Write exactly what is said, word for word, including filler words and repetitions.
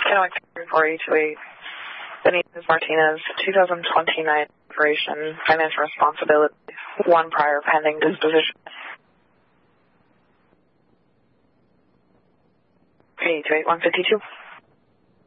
Kennewick four eight two eight. Benitez Martinez, two thousand twenty-nine operation, financial responsibility, one prior pending disposition. eight two eight one fifty-two.